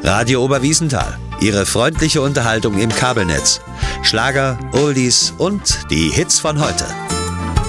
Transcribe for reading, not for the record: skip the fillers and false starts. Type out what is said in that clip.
Radio Oberwiesenthal, Ihre freundliche Unterhaltung im Kabelnetz. Schlager, Oldies und die Hits von heute.